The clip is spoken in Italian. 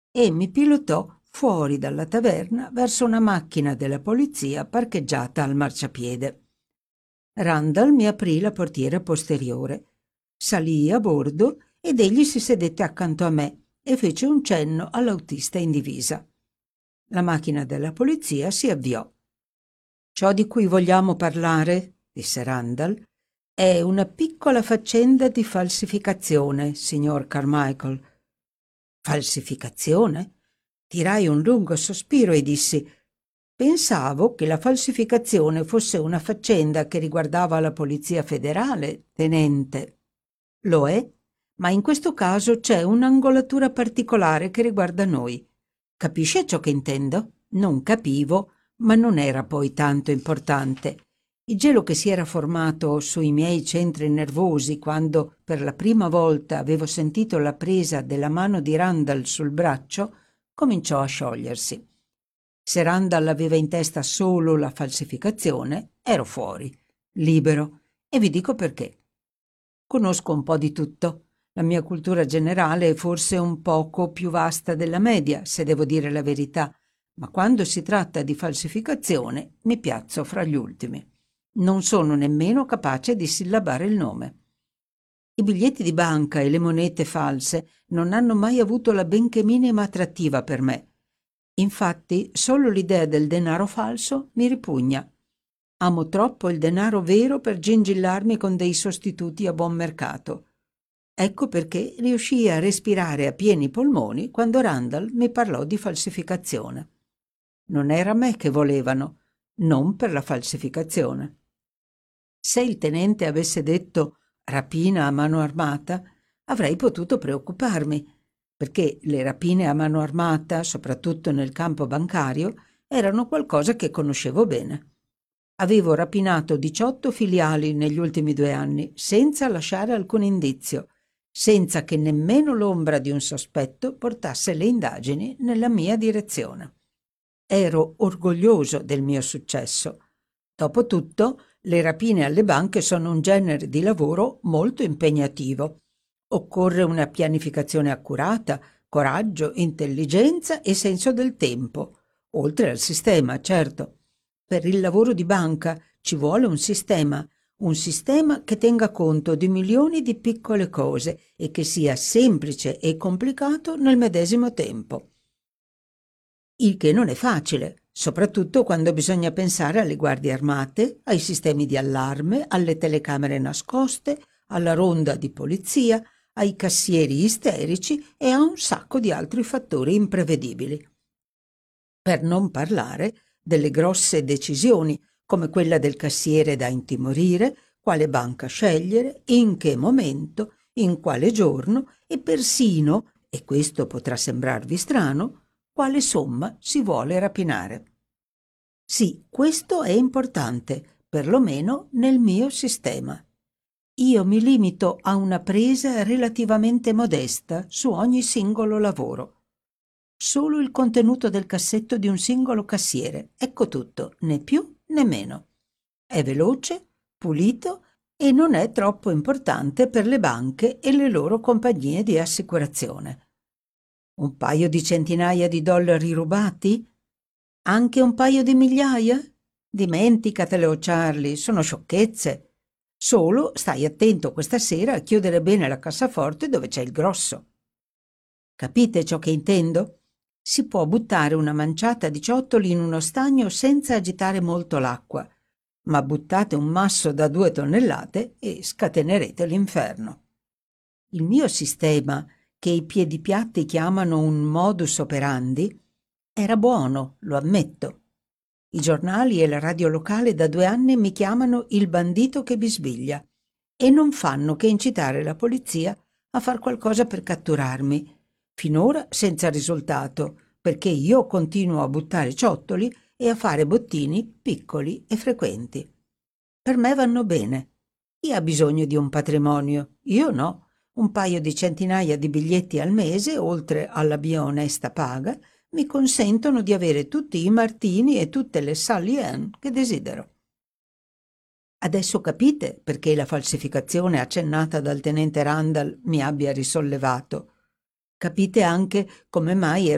e mi pilotò fuori dalla taverna verso una macchina della polizia parcheggiata al marciapiede. Randall mi aprì la portiera posteriore. Salii a bordo ed egli si sedette accanto a me e fece un cenno all'autista in divisa. La macchina della polizia si avviò. «Ciò di cui vogliamo parlare», disse Randall, «è una piccola faccenda di falsificazione, signor Carmichael». «Falsificazione?» Tirai un lungo sospiro e dissi: «Pensavo che la falsificazione fosse una faccenda che riguardava la Polizia Federale, tenente». «Lo è, ma in questo caso c'è un'angolatura particolare che riguarda noi. Capisce ciò che intendo?» Non capivo, ma non era poi tanto importante. Il gelo che si era formato sui miei centri nervosi quando per la prima volta avevo sentito la presa della mano di Randall sul braccio cominciò a sciogliersi. Se Randall aveva in testa solo la falsificazione, ero fuori, libero, e vi dico perché. Conosco un po' di tutto. La mia cultura generale è forse un poco più vasta della media, se devo dire la verità, ma quando si tratta di falsificazione mi piazzo fra gli ultimi. Non sono nemmeno capace di sillabare il nome. I biglietti di banca e le monete false non hanno mai avuto la benché minima attrattiva per me. Infatti, solo l'idea del denaro falso mi ripugna. Amo troppo il denaro vero per gingillarmi con dei sostituti a buon mercato. Ecco perché riuscii a respirare a pieni polmoni quando Randall mi parlò di falsificazione. Non era me che volevano, non per la falsificazione. Se il tenente avesse detto rapina a mano armata, avrei potuto preoccuparmi, perché le rapine a mano armata, soprattutto nel campo bancario, erano qualcosa che conoscevo bene. Avevo rapinato 18 filiali negli ultimi 2 anni, senza lasciare alcun indizio, senza che nemmeno l'ombra di un sospetto portasse le indagini nella mia direzione. Ero orgoglioso del mio successo. Dopotutto, le rapine alle banche sono un genere di lavoro molto impegnativo. Occorre una pianificazione accurata, coraggio, intelligenza e senso del tempo, oltre al sistema, certo. Per il lavoro di banca ci vuole un sistema che tenga conto di milioni di piccole cose e che sia semplice e complicato nel medesimo tempo. Il che non è facile, soprattutto quando bisogna pensare alle guardie armate, ai sistemi di allarme, alle telecamere nascoste, alla ronda di polizia, ai cassieri isterici e a un sacco di altri fattori imprevedibili. Per non parlare delle grosse decisioni, come quella del cassiere da intimorire, quale banca scegliere, in che momento, in quale giorno e persino, e questo potrà sembrarvi strano, quale somma si vuole rapinare. Sì, questo è importante, perlomeno nel mio sistema. Io mi limito a una presa relativamente modesta su ogni singolo lavoro. Solo il contenuto del cassetto di un singolo cassiere, ecco tutto, né più né meno. È veloce, pulito e non è troppo importante per le banche e le loro compagnie di assicurazione. Un paio di centinaia di dollari rubati? Anche un paio di migliaia? Dimenticatelo, Charlie, sono sciocchezze. Solo stai attento questa sera a chiudere bene la cassaforte dove c'è il grosso. Capite ciò che intendo? Si può buttare una manciata di ciottoli in uno stagno senza agitare molto l'acqua, ma buttate un masso da 2 tonnellate e scatenerete l'inferno. Il mio sistema, che i piedipiatti chiamano un modus operandi, era buono, lo ammetto. I giornali e la radio locale da 2 anni mi chiamano il bandito che bisbiglia e non fanno che incitare la polizia a far qualcosa per catturarmi. Finora senza risultato, perché io continuo a buttare ciottoli e a fare bottini piccoli e frequenti. Per me vanno bene. Chi ha bisogno di un patrimonio? Io no. Un paio di centinaia di biglietti al mese, oltre alla mia onesta paga, mi consentono di avere tutti i Martini e tutte le Sally Ann che desidero. Adesso capite perché la falsificazione accennata dal tenente Randall mi abbia risollevato. Capite anche come mai